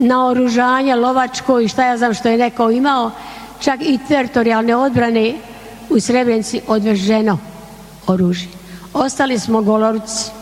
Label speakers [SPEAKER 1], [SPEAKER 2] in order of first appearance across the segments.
[SPEAKER 1] naoružanje, lovačko i šta ja znam što je neko imao, čak i teritorijalne odbrane u Srebrenici odveženo oružje. Ostali smo goloruci.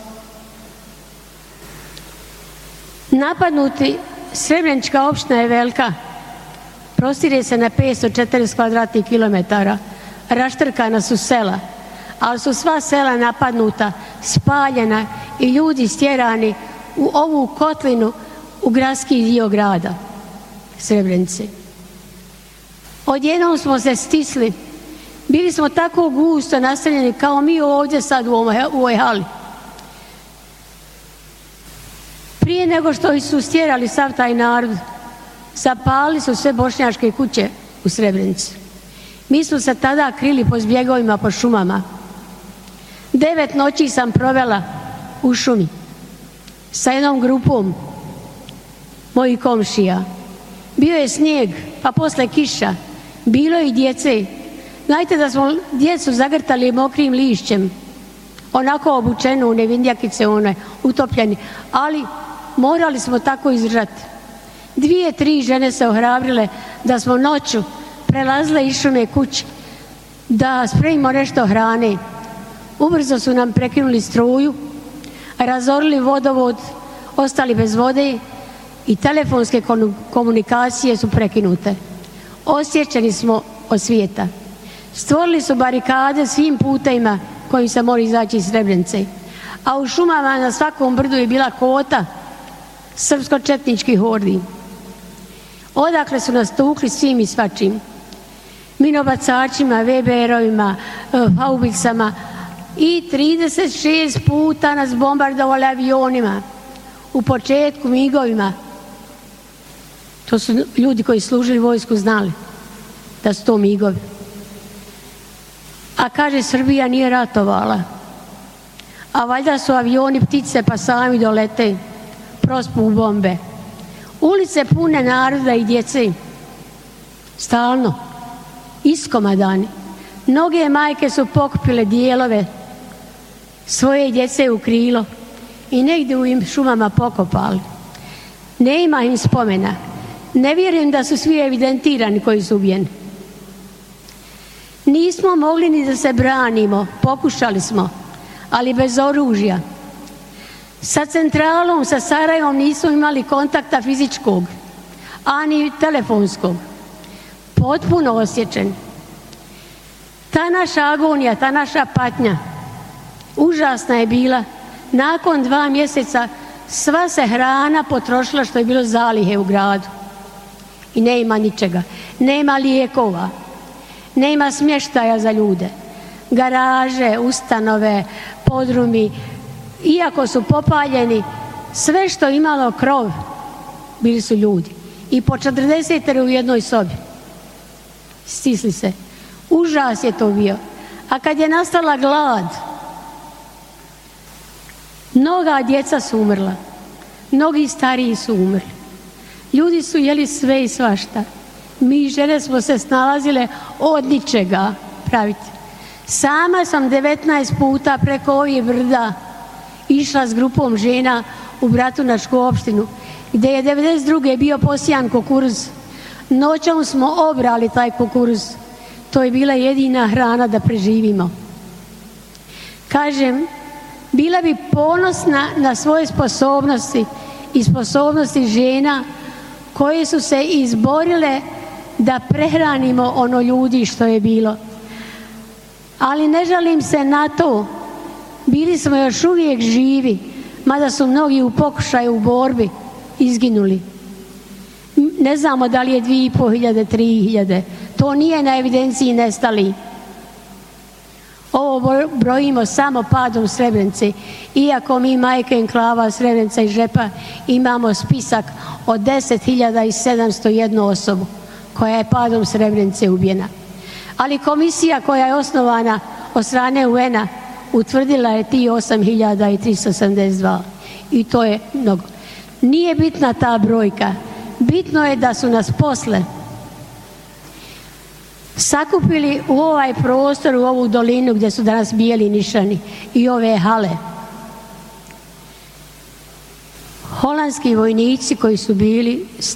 [SPEAKER 1] Napadnuti, Srebrenička opština je velika, prostire se na 540 kvadratnih kilometara, raštrkana su sela, ali su sva sela napadnuta, spaljena i ljudi stjerani u ovu kotlinu u gradski dio grada Srebrenice. Odjednom smo se stisli, bili smo tako gusto naseljeni kao mi ovdje sad u ovoj hali. Prije nego što su stjerali sav taj narod, zapalili su sve bošnjačke kuće u Srebrenici. Mi smo se tada krili po zbjegovima, po šumama. 9 noći sam provela u šumi sa jednom grupom mojih komšija. Bio je snijeg, pa posle kiša. Bilo je i djece. Znajte da smo djecu zagrtali mokrim lišćem, onako obučenu u nevindjakice, one utopljeni, ali morali smo tako izdržati. 2-3 žene se ohrabrile da smo noću prelazile iz šume kući da spremimo nešto hrane. Ubrzo su nam prekinuli struju, razorili vodovod, ostali bez vode i telefonske komunikacije su prekinute. Osjećani smo od svijeta. Stvorili su barikade svim putevima kojim se mora izaći iz Srebrenice. A u šumama na svakom brdu je bila kvota srpsko-četničkih hordi. Odakle su nas tukli svim i svačim. Minobacačima, VBR-ovima, haubicama i 36 puta nas bombardovali avionima. U početku migovima. To su ljudi koji služili vojsku znali da su to migovi. A kaže, Srbija nije ratovala. A valjda su avioni ptice pa sami dolete, prospu u bombe. Ulice pune naroda i djece. Stalno. Iskomadani. Mnoge majke su pokupile dijelove svoje djece u krilo i negdje u im šumama pokopali. Ne ima im spomena. Ne vjerujem da su svi evidentirani koji su ubijeni. Nismo mogli ni da se branimo, pokušali smo, ali bez oružja. Sa centralom, sa Sarajevom nismo imali kontakta fizičkog, ani telefonskog. Potpuno osjećen. Ta naša agonija, ta naša patnja, užasna je bila. Nakon 2 mjeseca sva se hrana potrošila što je bilo zalihe u gradu. I nema ničega. Nema lijekova. Nema smještaja za ljude. Garaže, ustanove, podrumi, iako su popaljeni, sve što imalo krov, bili su ljudi. I po 40 u jednoj sobi. Stisli se. Užas je to bio. A kad je nastala glad, mnoga djeca su umrla. Mnogi stariji su umrli. Ljudi su jeli sve i svašta. Mi žene smo se snalazile od ničega praviti. Sama sam 19 puta preko ovih brda išla s grupom žena u Bratunačku opštinu, gdje je 92. bio posijan kukuruz. Noćom smo obrali taj kukuruz. To je bila jedina hrana da preživimo. Kažem, bila bi ponosna na svoje sposobnosti i sposobnosti žena koje su se izborile da prehranimo ono ljudi što je bilo. Ali ne žalim se na to. Bili smo još uvijek živi, mada su mnogi u pokušaju u borbi izginuli. Ne znamo da li je 2500, 3000. To nije na evidenciji nestali. Ovo brojimo samo padom Srebrenice. Iako mi, majke enklava Srebrenica i Žepa, imamo spisak od 10.701 osobu koja je padom Srebrenice ubijena. Ali komisija koja je osnovana od strane UN-a utvrdila je ti 8.372. I to je mnogo. Nije bitna ta brojka. Bitno je da su nas posle sakupili u ovaj prostor, u ovu dolinu gdje su danas bijeli nišani i ove hale. Holandski vojnici koji su bili